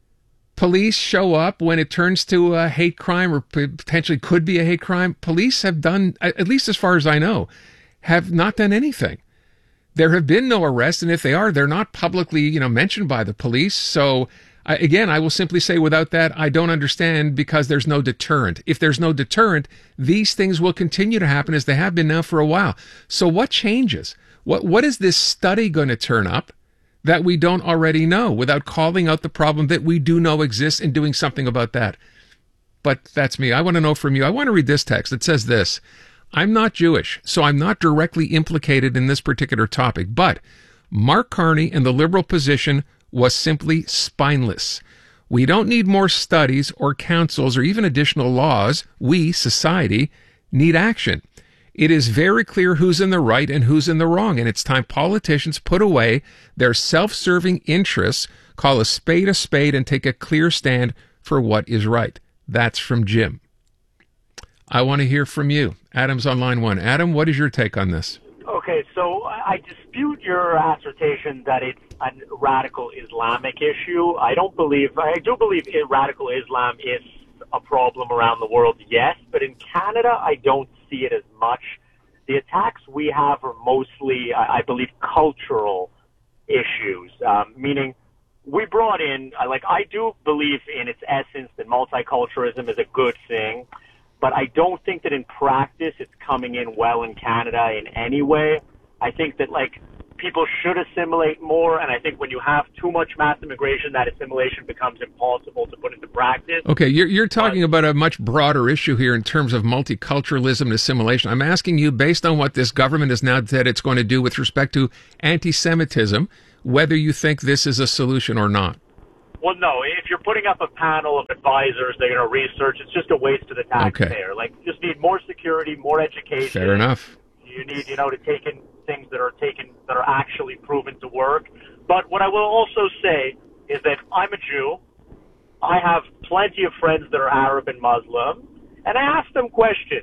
Police show up when it turns to a hate crime or potentially could be a hate crime. Police have done, at least as far as I know, have not done anything. There have been no arrests, and if they are, they're not publicly, you know, mentioned by the police. So, I, again, I will simply say without that, I don't understand because there's no deterrent. If there's no deterrent, these things will continue to happen as they have been now for a while. So what changes? What What is this study going to turn up that we don't already know without calling out the problem that we do know exists and doing something about that? But that's me. I want to know from you. I want to read this text. It says this: I'm not Jewish, so I'm not directly implicated in this particular topic, but Mark Carney and the Liberal position was simply spineless. We don't need more studies or councils or even additional laws. We, society, need action. It is very clear who's in the right and who's in the wrong, and it's time politicians put away their self-serving interests, call a spade a spade, and take a clear stand for what is right. That's from Jim. I want to hear from you. Adam's on line one. Adam, what is your take on this? Okay, so I dispute your assertion that it's a radical Islamic issue. I don't believe, I do believe radical Islam is a problem around the world, yes, but in Canada, I don't see it as much. The attacks we have are mostly, I, I believe, cultural issues, um, meaning we brought in, like, I do believe in its essence that multiculturalism is a good thing, but I don't think that in practice it's coming in well in Canada in any way. I think that, like, people should assimilate more, and I think when you have too much mass immigration, that assimilation becomes impossible to put into practice. Okay, you're, you're talking about a much broader issue here in terms of multiculturalism and assimilation. I'm asking you, based on what this government has now said it's going to do with respect to anti-Semitism, whether you think this is a solution or not. Well, no, if you're putting up a panel of advisors, they're going to research, it's just a waste to the taxpayer. Okay. Like, you just need more security, more education. Fair enough. You need, you know, to take in things that are taken, that are actually proven to work. But what I will also say is that I'm a Jew. I have plenty of friends that are Arab and Muslim, and I ask them questions.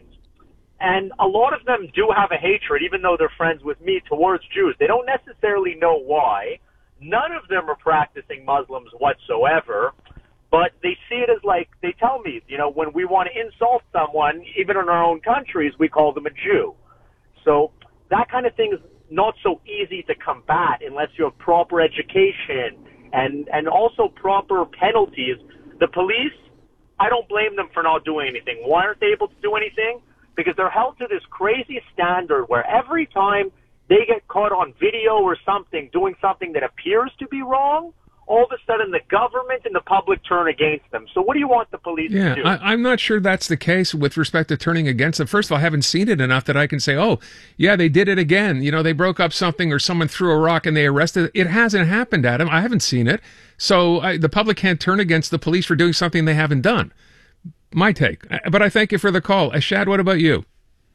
And a lot of them do have a hatred, even though they're friends with me, towards Jews. They don't necessarily know why. None of them are practicing Muslims whatsoever, but they see it as like, they tell me, you know, when we want to insult someone, even in our own countries, we call them a Jew. So that kind of thing is not so easy to combat unless you have proper education and, and also proper penalties. The police, I don't blame them for not doing anything. Why aren't they able to do anything? Because they're held to this crazy standard where every time they get caught on video or something doing something that appears to be wrong, all of a sudden the government and the public turn against them. So what do you want the police yeah, to do? I, I'm not sure that's the case with respect to turning against them. First of all, I haven't seen it enough that I can say, oh, yeah, they did it again. You know, they broke up something or someone threw a rock and they arrested. It hasn't happened, Adam. I haven't seen it. So I, the public can't turn against the police for doing something they haven't done. My take. But I thank you for the call. Ashad, what about you?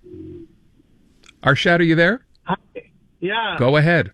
Arshad, are you there? Yeah. Go ahead.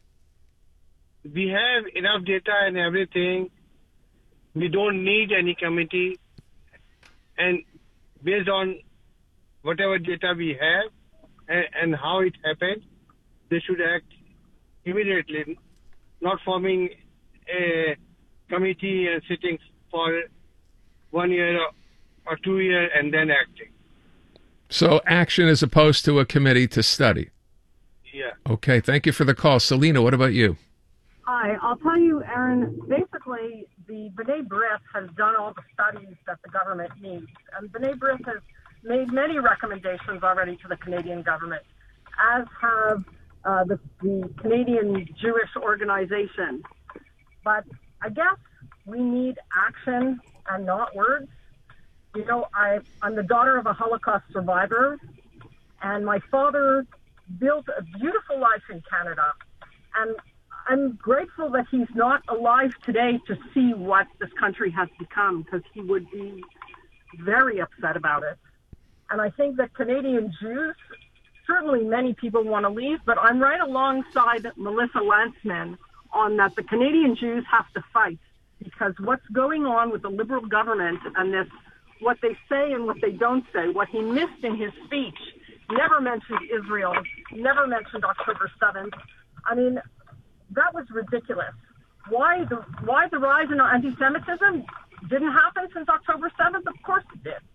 We have enough data and everything. We don't need any committee. And based on whatever data we have and, and how it happened, they should act immediately, not forming a committee and sitting for one year or, or two years and then acting. So action as opposed to a committee to study. Yeah. Okay, thank you for the call. Selena, what about you? Hi, I'll tell you, Aaron, basically the B'nai B'rith has done all the studies that the government needs. And B'nai B'rith has made many recommendations already to the Canadian government, as have uh, the, the Canadian Jewish organization. But I guess we need action and not words. You know, I, I'm the daughter of a Holocaust survivor, and my father built a beautiful life in Canada. And I'm grateful that he's not alive today to see what this country has become, because he would be very upset about it. And I think that Canadian Jews, certainly many people want to leave, but I'm right alongside Melissa Lantsman on that the Canadian Jews have to fight, because what's going on with the Liberal government and this, what they say and what they don't say, what he missed in his speech, never mentioned Israel, never mentioned October seventh. I mean, that was ridiculous. Why the why the rise in anti-Semitism didn't happen since October seventh? Of course it did.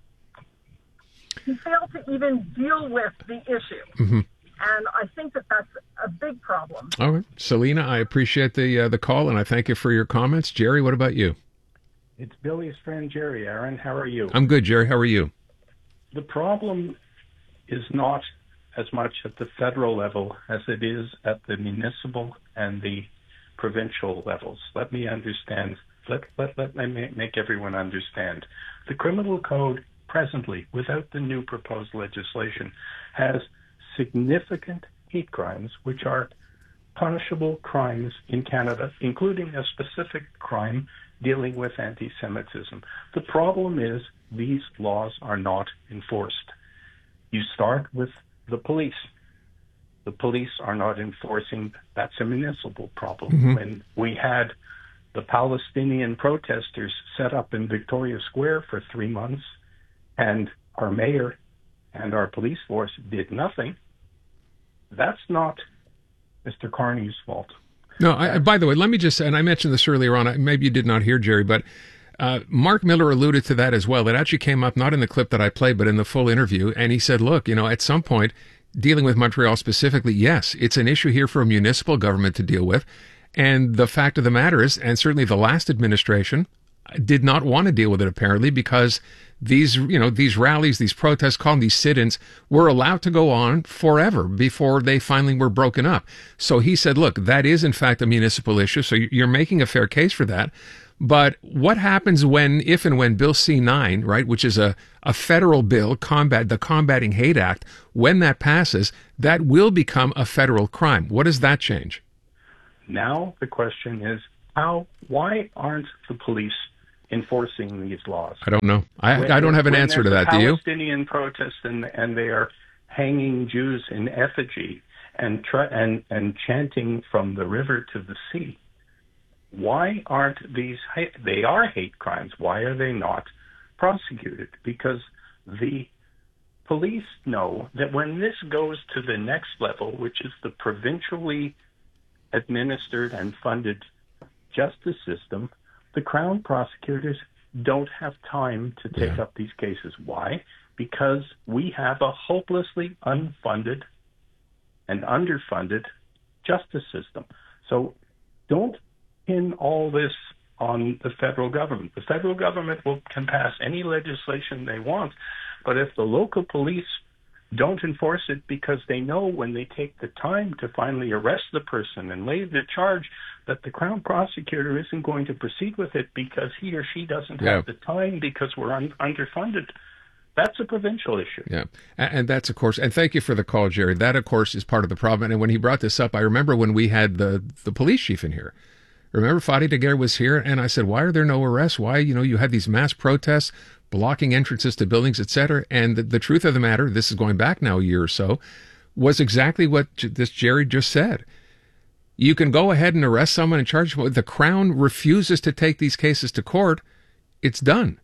He failed to even deal with the issue. Mm-hmm. And I think that that's a big problem. All right. Selena, I appreciate the uh, the call, and I thank you for your comments. Jerry, what about you? It's Billy's friend, Jerry. Aaron, how are you? I'm good, Jerry. How are you? The problem is not as much at the federal level as it is at the municipal and the provincial levels. Let me understand. Let, let, let me make everyone understand. The criminal code presently, without the new proposed legislation, has significant hate crimes, which are punishable crimes in Canada, including a specific crime dealing with anti-Semitism. The problem is these laws are not enforced. You start with the police. The police are not enforcing. That's a municipal problem. Mm-hmm. When we had the Palestinian protesters set up in Victoria Square for three months, and our mayor and our police force did nothing, that's not Mister Carney's fault. No, I, by the way, let me just say, and I mentioned this earlier on, maybe you did not hear, Jerry, but Uh, Mark Miller alluded to that as well. It actually came up not in the clip that I played, but in the full interview. And he said, look, you know, at some point, dealing with Montreal specifically, yes, it's an issue here for a municipal government to deal with. And the fact of the matter is, and certainly the last administration did not want to deal with it, apparently, because these, you know, these rallies, these protests, call them these sit-ins, were allowed to go on forever before they finally were broken up. So he said, look, that is in fact a municipal issue. So you're making a fair case for that. But what happens when, if and when Bill C nine, right, which is a, a federal bill, combat the Combating Hate Act, when that passes, that will become a federal crime. What does that change? Now the question is, how? Why aren't the police enforcing these laws? I don't know. I, when, I don't have an answer to that. Do you? Palestinian protests and and they are hanging Jews in effigy and try, and and chanting from the river to the sea. Why aren't these? They are hate crimes. Why are they not prosecuted? Because the police know that when this goes to the next level, which is the provincially administered and funded justice system, the Crown prosecutors don't have time to take yeah. up these cases. Why? Because we have a hopelessly unfunded and underfunded justice system. So don't pin all this on the federal government. The federal government will, can pass any legislation they want, but if the local police don't enforce it because they know when they take the time to finally arrest the person and lay the charge that the Crown prosecutor isn't going to proceed with it because he or she doesn't yeah. have the time because we're un- underfunded. That's a provincial issue. Yeah, and, and that's, of course, and thank you for the call, Jerry. That, of course, is part of the problem. And when he brought this up, I remember when we had the, the police chief in here. Remember, Fadi Daguerre was here, and I said, why are there no arrests? Why, you know, you had these mass protests, blocking entrances to buildings, et cetera. And the, the truth of the matter, this is going back now a year or so, was exactly what j- this Jerry just said. You can go ahead and arrest someone and charge them. The Crown refuses to take these cases to court. It's done.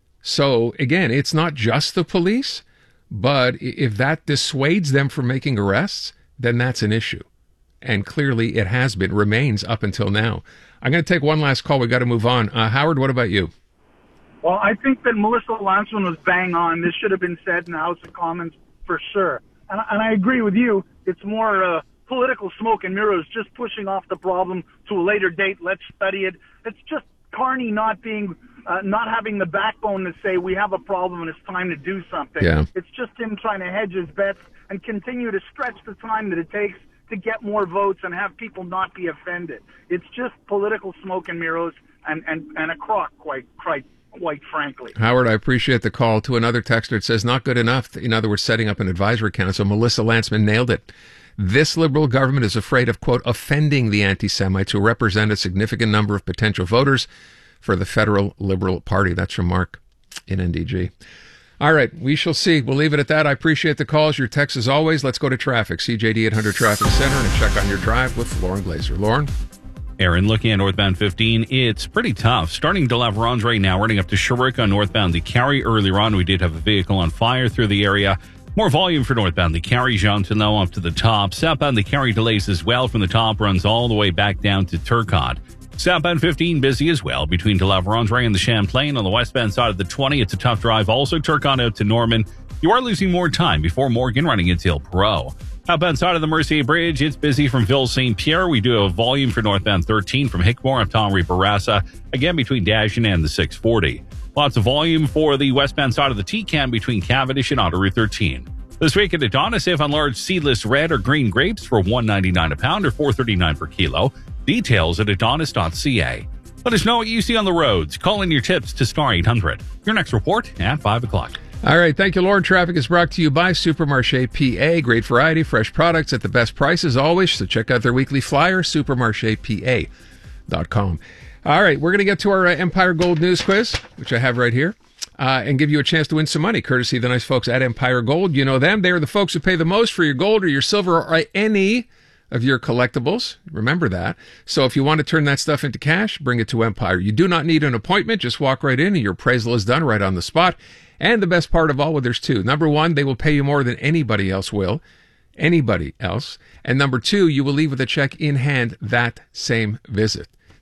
So, again, it's not just the police, but if that dissuades them from making arrests, then that's an issue. And clearly it has been, remains up until now. I'm going to take one last call. We've got to move on. Uh, Howard, what about you? Well, I think that Melissa Lanson was bang on. This should have been said in the House of Commons for sure. And, and I agree with you. It's more uh, political smoke and mirrors, just pushing off the problem to a later date. Let's study it. It's just Carney not being, uh, not having the backbone to say we have a problem and it's time to do something. Yeah. It's just him trying to hedge his bets and continue to stretch the time that it takes to get more votes and have people not be offended. It's just political smoke and mirrors and, and, and a crock, quite, quite, quite frankly. Howard, I appreciate the call. To another texter, it says, not good enough. In other words, setting up an advisory council. Melissa Lantzman nailed it. This Liberal government is afraid of, quote, offending the anti-Semites who represent a significant number of potential voters for the federal Liberal Party. That's from Mark in N D G. All right, we shall see. We'll leave it at that. I appreciate the calls, your texts as always. Let's go to traffic. C J D eight hundred Traffic Center and check on your drive with Lauren Glazer. Lauren? Aaron, looking at northbound fifteen, it's pretty tough. Starting to La Verendrye right now, running up to Sherbrooke on northbound to Carrie. Earlier on, we did have a vehicle on fire through the area. More volume for northbound to Carrie, Jeanton now up to the top. Southbound to Carrie delays as well from the top, runs all the way back down to Turcotte. Southbound fifteen busy as well between De La Verendrye and the Champlain. On the westbound side of the twenty, it's a tough drive. Also, Turcotte out to Norman. You are losing more time before Morgan running into Il Perot. Outbound side of the Mercier Bridge, it's busy from Ville Saint Pierre. We do have volume for northbound thirteen from Hickmore up to Henri Bourassa. Again, between Dashin and the six forty. Lots of volume for the westbound side of the T C A M between Cavendish and Autoroute thirteen. This week at Adonis, save on large seedless red or green grapes for one ninety-nine a pound or four thirty-nine per kilo. Details at adonis dot c a. Let us know what you see on the roads. Call in your tips to Star eight hundred. Your next report at five o'clock. All right, thank you, Lauren. Traffic is brought to you by Supermarché P A. Great variety, fresh products at the best prices always. So check out their weekly flyer, supermarché p a dot com. All right, we're going to get to our uh, Empire Gold News Quiz, which I have right here, uh, and give you a chance to win some money, courtesy of the nice folks at Empire Gold. You know them. They are the folks who pay the most for your gold or your silver or any of your collectibles. Remember that. So if you want to turn that stuff into cash, bring it to Empire. You do not need an appointment. Just walk right in and your appraisal is done right on the spot. And the best part of all, well, there's two. Number one, they will pay you more than anybody else will. Anybody else. And number two, you will leave with a check in hand that same visit.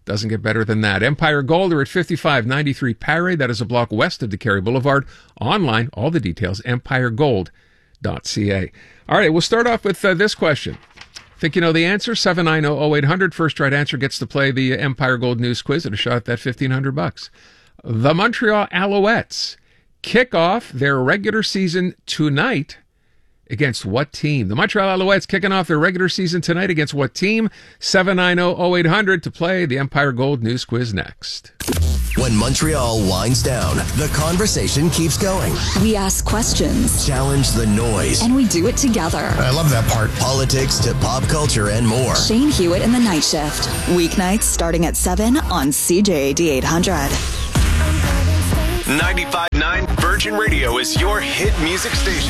Doesn't get better than that. Empire Gold are at fifty-five ninety-three Parry. That is a block west of DeCary Boulevard. Online, all the details, empire gold dot c a. All right, we'll start off with uh, this question. Think you know the answer? seven nine zero zero eight hundred. First right answer gets to play the Empire Gold News Quiz at a shot at that fifteen hundred bucks. The Montreal Alouettes kick off their regular season tonight against what team? The Montreal Alouettes kicking off their regular season tonight against what team? seven nine zero zero eight hundred to play the Empire Gold News Quiz next. When Montreal winds down, the conversation keeps going. We ask questions, challenge the noise, and we do it together. I love that part. Politics to pop culture and more. Shane Hewitt in the Night Shift. Weeknights starting at seven on C J A D eight hundred. ninety-five point nine Virgin Radio is your hit music station.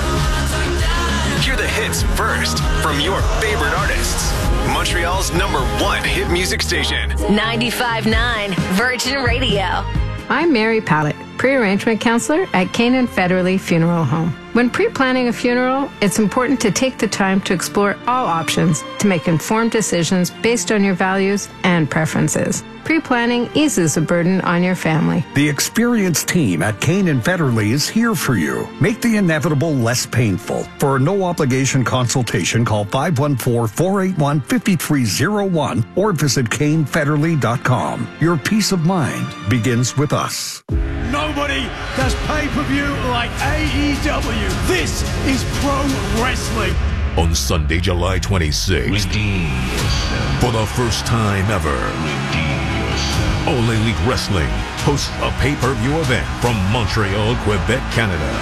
Hear the hits first from your favorite artists. Montreal's number one hit music station. ninety-five point nine Virgin Radio. I'm Mary Pallett, pre-arrangement counselor at Canaan Federally Funeral Home. When pre-planning a funeral, it's important to take the time to explore all options to make informed decisions based on your values and preferences. Pre-planning eases the burden on your family. The experienced team at Canaan Federally is here for you. Make the inevitable less painful. For a no-obligation consultation, call five one four, four eight one, five three zero one or visit Kane Federally dot com. Your peace of mind begins with us. Nobody does pay-per-view like A E W. This is pro wrestling. On Sunday, July twenty-sixth, redeem yourself. For the first time ever, redeem yourself. All Elite Wrestling hosts a pay-per-view event from Montreal, Quebec, Canada.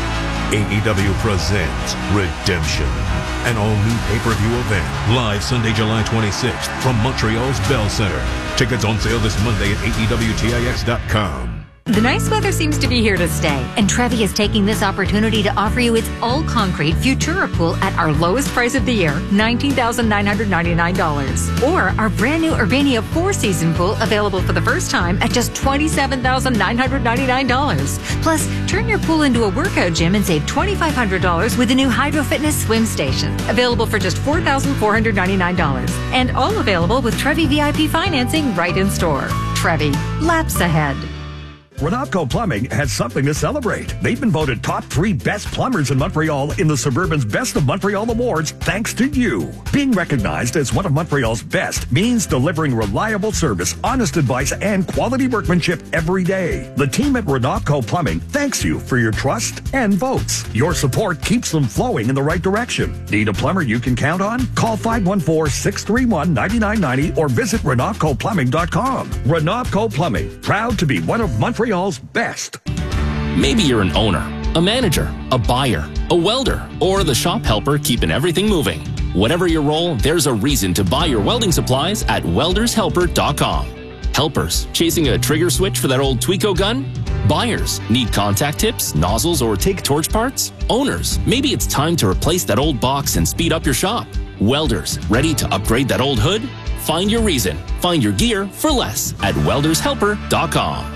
A E W presents Redemption, an all-new pay-per-view event, live Sunday, July twenty-sixth from Montreal's Bell Center. Tickets on sale this Monday at A E W T I X dot com. The nice weather seems to be here to stay, and Trevi is taking this opportunity to offer you its all-concrete Futura pool at our lowest price of the year, nineteen thousand nine hundred ninety-nine dollars. Or our brand new Urbania four-season pool available for the first time at just twenty-seven thousand nine hundred ninety-nine dollars. Plus, turn your pool into a workout gym and save twenty-five hundred dollars with the new Hydro Fitness swim station, available for just four thousand four hundred ninety-nine dollars. And all available with Trevi V I P financing right in store. Trevi, laps ahead. Renatco Plumbing has something to celebrate. They've been voted top three best plumbers in Montreal in the Suburban's Best of Montreal Awards thanks to you. Being recognized as one of Montreal's best means delivering reliable service, honest advice, and quality workmanship every day. The team at Renatco Plumbing thanks you for your trust and votes. Your support keeps them flowing in the right direction. Need a plumber you can count on? Call five one four, six three one, nine nine nine zero or visit Renatco Plumbing dot com. Renatco Plumbing, proud to be one of Montreal's best. Maybe you're an owner, a manager, a buyer, a welder, or the shop helper keeping everything moving. Whatever your role, there's a reason to buy your welding supplies at welders helper dot com. Helpers, chasing a trigger switch for that old Tweco gun? Buyers, need contact tips, nozzles, or take torch parts? Owners, maybe it's time to replace that old box and speed up your shop. Welders, ready to upgrade that old hood? Find your reason. Find your gear for less at welders helper dot com.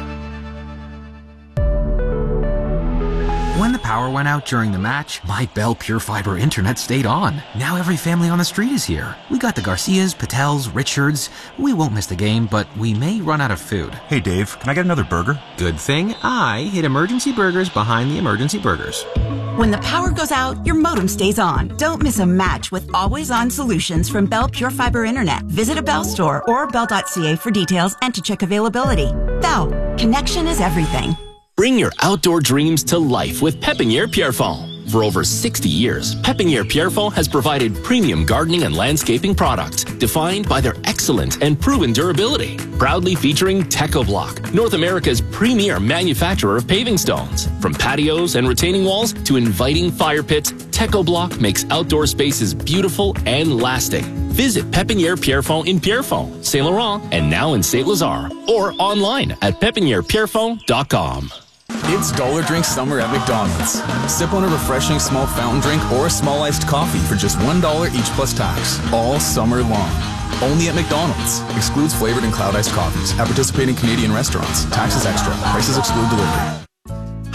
When the power went out during the match, my Bell Pure Fiber internet stayed on. Now every family on the street is here. We got the Garcias, Patels, Richards. We won't miss the game, but we may run out of food. Hey Dave, can I get another burger? Good thing I hid Emergency Burgers behind the Emergency Burgers. When the power goes out, your modem stays on. Don't miss a match with always-on solutions from Bell Pure Fiber Internet. Visit a Bell store or bell dot c a for details and to check availability. Bell, connection is everything. Bring your outdoor dreams to life with Pépinière Pierrefonds. For over sixty years, Pépinière Pierrefonds has provided premium gardening and landscaping products defined by their excellent and proven durability. Proudly featuring Tecoblock, North America's premier manufacturer of paving stones. From patios and retaining walls to inviting fire pits, Tecoblock makes outdoor spaces beautiful and lasting. Visit Pépinière Pierrefonds in Pierrefonds, Saint Laurent, and now in Saint Lazare, or online at pépinière pierrefonds dot com. It's Dollar Drink Summer at McDonald's. Sip on a refreshing small fountain drink or a small iced coffee for just one dollar each plus tax, all summer long. Only at McDonald's. Excludes flavored and cloud iced coffees at participating Canadian restaurants. Taxes extra. Prices exclude delivery.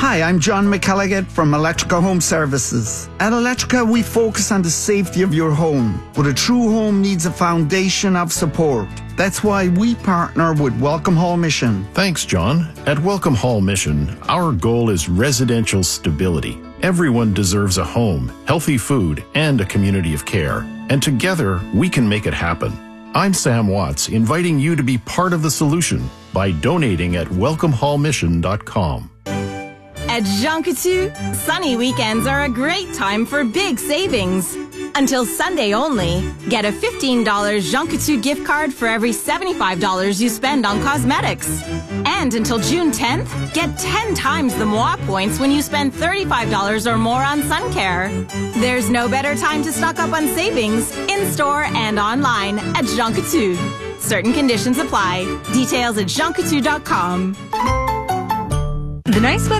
Hi, I'm John McElligott from Electrica Home Services. At Electrica, we focus on the safety of your home, but a true home needs a foundation of support. That's why we partner with Welcome Hall Mission. Thanks, John. At Welcome Hall Mission, our goal is residential stability. Everyone deserves a home, healthy food, and a community of care. And together, we can make it happen. I'm Sam Watts, inviting you to be part of the solution by donating at welcome hall mission dot com. At Jean Coutu, sunny weekends are a great time for big savings. Until Sunday only, get a fifteen dollars Jean Coutu gift card for every seventy-five dollars you spend on cosmetics. And until June tenth, get ten times the Moi points when you spend thirty-five dollars or more on sun care. There's no better time to stock up on savings, in-store and online at Jean Coutu. Certain conditions apply. Details at jean coutu dot com. The nice weather